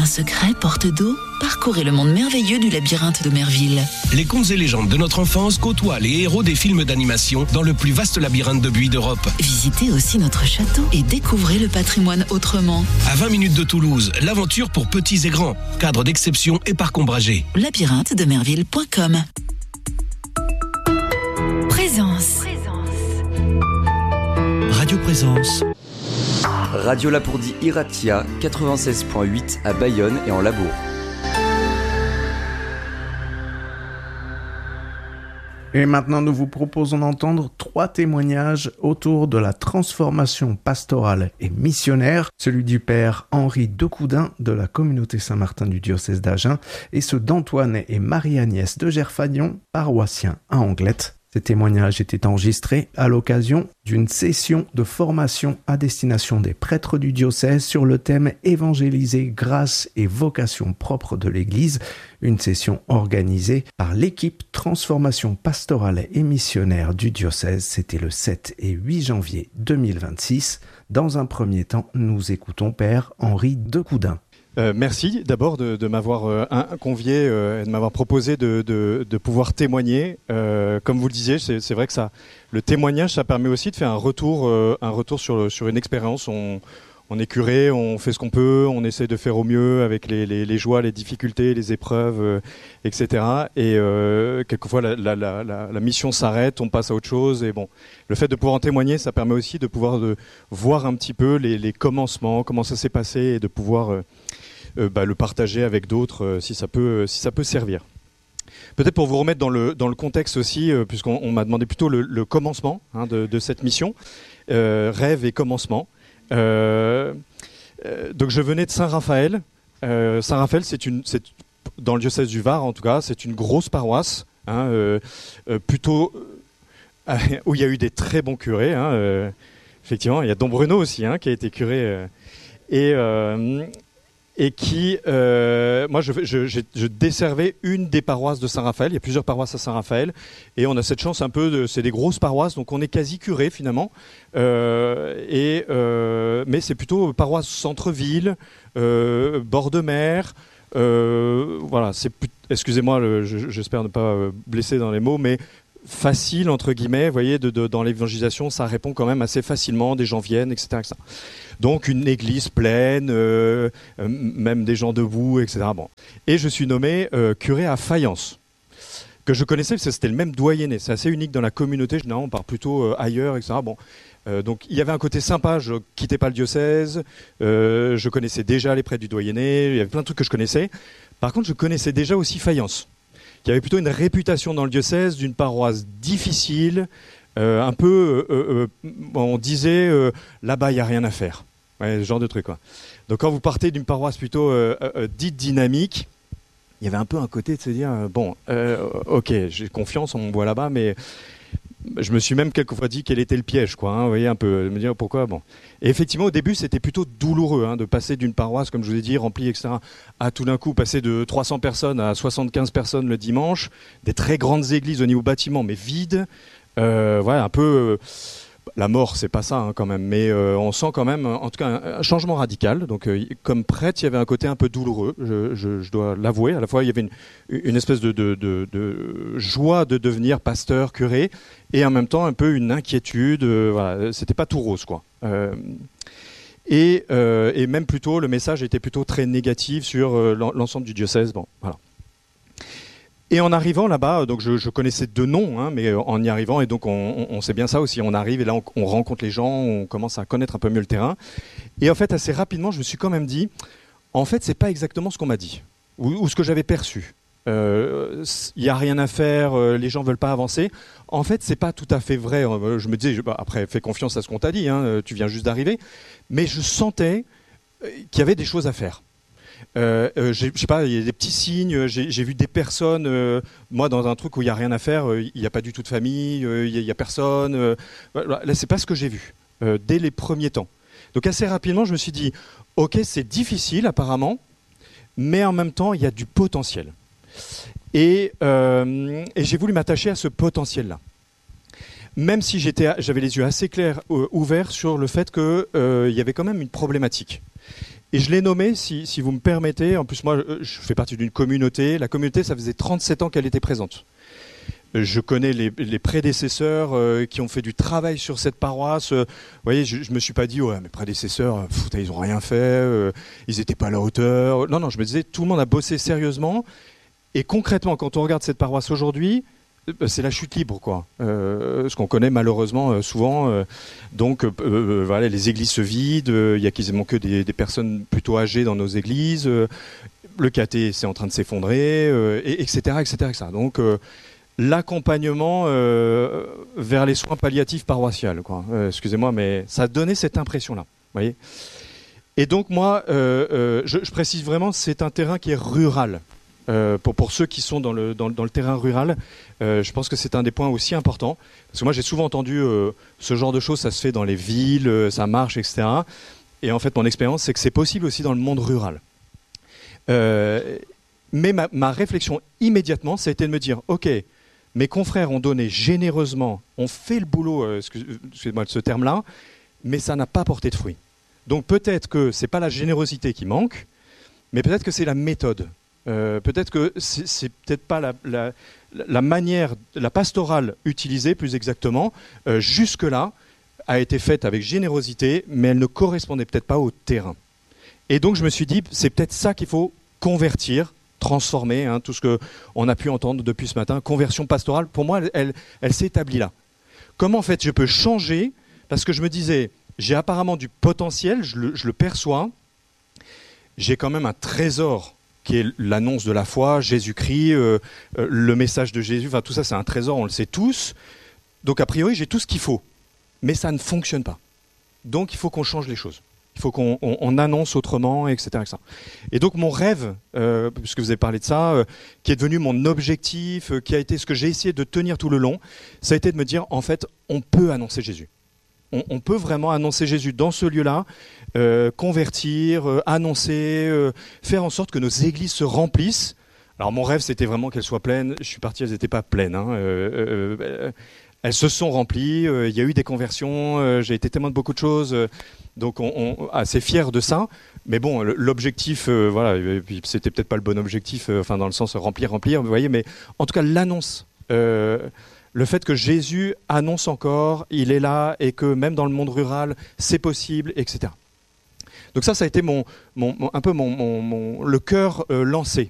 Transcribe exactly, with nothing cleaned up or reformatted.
un secret porte d'eau? Parcourez le monde merveilleux du labyrinthe de Merville. Les contes et légendes de notre enfance côtoient les héros des films d'animation dans le plus vaste labyrinthe de buis d'Europe. Visitez aussi notre château et découvrez le patrimoine autrement. À vingt minutes de Toulouse, l'aventure pour petits et grands. Cadre d'exception et parc ombragé. labyrinthe de merville point com. Présence. Radio Présence. Radio Lapourdie Iratia, quatre-vingt-seize virgule huit à Bayonne et en Labourd. Et maintenant, nous vous proposons d'entendre trois témoignages autour de la transformation pastorale et missionnaire, celui du père Henri Decoudin de la communauté Saint-Martin du diocèse d'Agen et ceux d'Antoine et Marie-Agnès de Gerfagnon, paroissiens à Anglette. Ces témoignages étaient enregistrés à l'occasion d'une session de formation à destination des prêtres du diocèse sur le thème « Évangéliser, grâce et vocation propre de l'Église », une session organisée par l'équipe Transformation pastorale et missionnaire du diocèse. C'était le sept et huit janvier deux mille vingt-six. Dans un premier temps, nous écoutons Père Henri Decoudin. Euh, merci d'abord de, de m'avoir euh, un, convié euh, et de m'avoir proposé de, de, de pouvoir témoigner. Euh, comme vous le disiez, c'est, c'est vrai que ça, le témoignage, ça permet aussi de faire un retour, euh, un retour sur, sur une expérience. On, on est curé, on fait ce qu'on peut, on essaie de faire au mieux avec les, les, les joies, les difficultés, les épreuves, euh, et cetera. Et euh, quelquefois, la, la, la, la, la mission s'arrête, on passe à autre chose. Et bon, le fait de pouvoir en témoigner, ça permet aussi de pouvoir de, voir un petit peu les, les commencements, comment ça s'est passé et de pouvoir euh, Euh, bah, le partager avec d'autres euh, si ça peut, euh, si ça peut servir. Peut-être pour vous remettre dans le, dans le contexte aussi, euh, puisqu'on on m'a demandé plutôt le, le commencement hein, de, de cette mission, euh, rêve et commencement. Euh, euh, donc je venais de Saint-Raphaël. Euh, Saint-Raphaël, c'est une, c'est, dans le diocèse du Var en tout cas, c'est une grosse paroisse, hein, euh, euh, plutôt euh, où il y a eu des très bons curés. Hein, euh, effectivement, il y a Don Bruno aussi hein, qui a été curé. Euh, et euh, et qui, euh, moi je, je, je, je desservais une des paroisses de Saint-Raphaël, il y a plusieurs paroisses à Saint-Raphaël, et on a cette chance un peu, de, c'est des grosses paroisses, donc on est quasi curé finalement, euh, et, euh, mais c'est plutôt paroisse centre-ville, euh, bord de mer, euh, voilà, c'est, excusez-moi, le, je, j'espère ne pas blesser dans les mots, mais facile entre guillemets, vous voyez, de, de, dans l'évangélisation, ça répond quand même assez facilement, des gens viennent, et cetera et cetera. Donc une église pleine, euh, euh, même des gens debout, et cetera. Bon. Et je suis nommé euh, curé à Fayence, que je connaissais parce que c'était le même doyenné. C'est assez unique dans la communauté, généralement on part plutôt euh, ailleurs, et cetera. Bon. Euh, donc il y avait un côté sympa, je quittais pas le diocèse, euh, je connaissais déjà les prêtres du doyenné, il y avait plein de trucs que je connaissais. Par contre, je connaissais déjà aussi Fayence, qui avait plutôt une réputation dans le diocèse d'une paroisse difficile, euh, un peu, euh, euh, on disait, euh, là-bas, il n'y a rien à faire. Ouais, ce genre de truc, quoi. Donc quand vous partez d'une paroisse plutôt euh, euh, dite dynamique, il y avait un peu un côté de se dire, euh, bon, euh, ok, j'ai confiance, on me voit là-bas, mais je me suis même quelquefois dit quel était le piège, quoi. Hein, vous voyez, un peu, de me dire pourquoi, bon. Et effectivement, au début, c'était plutôt douloureux hein, de passer d'une paroisse, comme je vous ai dit, remplie, et cetera, à tout d'un coup passer de trois cents personnes à soixante-quinze personnes le dimanche, des très grandes églises au niveau bâtiment, mais vides. Euh, voilà, un peu... Euh, la mort, c'est pas ça hein, quand même, mais euh, on sent quand même, en tout cas, un, un changement radical. Donc, euh, comme prêtre, il y avait un côté un peu douloureux, je, je, je dois l'avouer. À la fois, il y avait une, une espèce de, de, de, de joie de devenir pasteur, curé, et en même temps un peu une inquiétude. Euh, voilà, c'était pas tout rose, quoi. Euh, et, euh, et même plutôt, le message était plutôt très négatif sur euh, l'ensemble du diocèse. Bon, voilà. Et en arrivant là-bas, donc je, je connaissais deux noms, hein, mais en y arrivant, et donc on, on, on sait bien ça aussi, on arrive et là on, on rencontre les gens, on commence à connaître un peu mieux le terrain. Et en fait, assez rapidement, je me suis quand même dit, en fait, c'est pas exactement ce qu'on m'a dit, ou, ou ce que j'avais perçu. Il euh, n'y a rien à faire, euh, les gens veulent pas avancer. En fait, c'est pas tout à fait vrai. Je me disais, je, bah, après, fais confiance à ce qu'on t'a dit, hein, tu viens juste d'arriver. Mais je sentais qu'il y avait des choses à faire. Euh, euh, je sais pas, il y a des petits signes, j'ai, j'ai vu des personnes, euh, moi dans un truc où il n'y a rien à faire, il euh, n'y a pas du tout de famille, il euh, n'y a, a personne, euh, là c'est pas ce que j'ai vu, euh, dès les premiers temps. Donc assez rapidement je me suis dit, ok c'est difficile apparemment, mais en même temps il y a du potentiel. Et, euh, et j'ai voulu m'attacher à ce potentiel-là. Même si j'étais, j'avais les yeux assez clairs, euh, ouverts sur le fait qu'il euh, y avait quand même une problématique. Et je l'ai nommé, si, si vous me permettez, en plus moi je fais partie d'une communauté, la communauté ça faisait trente-sept ans qu'elle était présente. Je connais les, les prédécesseurs euh, qui ont fait du travail sur cette paroisse. Euh, vous voyez, je ne me suis pas dit, ouais, mes prédécesseurs, pff, ils n'ont rien fait, euh, ils n'étaient pas à la hauteur. Non, non, je me disais, tout le monde a bossé sérieusement. Et concrètement, quand on regarde cette paroisse aujourd'hui, euh, c'est la chute libre, quoi. Euh, ce qu'on connaît malheureusement euh, souvent. Euh, donc, euh, euh, voilà, les églises se vident, il euh, n'y a quasiment que des, des personnes plutôt âgées dans nos églises. Euh, le caté, c'est en train de s'effondrer, euh, et, etc., et cetera, et cetera. Donc, euh, l'accompagnement euh, vers les soins palliatifs paroissiales, quoi. Euh, excusez-moi, mais ça a donné cette impression-là. Voyez. Et donc moi, euh, euh, je, je précise vraiment, c'est un terrain qui est rural. Euh, pour, pour ceux qui sont dans le, dans, dans le terrain rural, euh, je pense que c'est un des points aussi importants. Parce que moi, j'ai souvent entendu euh, ce genre de choses, ça se fait dans les villes, euh, ça marche, et cetera. Et en fait, mon expérience, c'est que c'est possible aussi dans le monde rural. Euh, mais ma, ma réflexion immédiatement, ça a été de me dire, ok, mes confrères ont donné généreusement, ont fait le boulot, euh, excusez-moi de ce terme-là, mais ça n'a pas porté de fruits. Donc peut-être que ce n'est pas la générosité qui manque, mais peut-être que c'est la méthode. Euh, peut-être que c'est, c'est peut-être pas la, la, la manière, la pastorale utilisée plus exactement, euh, jusque-là, a été faite avec générosité, mais elle ne correspondait peut-être pas au terrain. Et donc je me suis dit, c'est peut-être ça qu'il faut convertir, transformer, hein, tout ce qu'on a pu entendre depuis ce matin, conversion pastorale, pour moi, elle, elle, elle s'établit là. Comment en fait je peux changer? Parce que je me disais, j'ai apparemment du potentiel, je le, je le perçois, j'ai quand même un trésor qui est l'annonce de la foi, Jésus-Christ, euh, euh, le message de Jésus, enfin tout ça c'est un trésor, on le sait tous. Donc a priori j'ai tout ce qu'il faut, mais ça ne fonctionne pas. Donc il faut qu'on change les choses. Il faut qu'on on, on annonce autrement, et cetera, et cetera. Et donc mon rêve, euh, puisque vous avez parlé de ça, euh, qui est devenu mon objectif, euh, qui a été ce que j'ai essayé de tenir tout le long, ça a été de me dire, en fait, on peut annoncer Jésus. On, on peut vraiment annoncer Jésus dans ce lieu-là, euh, convertir, euh, annoncer, euh, faire en sorte que nos églises se remplissent. Alors mon rêve, c'était vraiment qu'elles soient pleines. Je suis parti, elles n'étaient pas pleines. Hein. Euh, euh, elles se sont remplies, euh, il y a eu des conversions, euh, j'ai été témoin de beaucoup de choses. Euh, Donc on, on assez fier de ça, mais bon, l'objectif, euh, voilà, et puis c'était peut-être pas le bon objectif, euh, enfin dans le sens remplir, remplir, vous voyez, mais en tout cas l'annonce, euh, le fait que Jésus annonce encore, il est là et que même dans le monde rural, c'est possible, et cetera. Donc ça, ça a été mon, mon, mon un peu mon, mon, mon le cœur euh, lancé.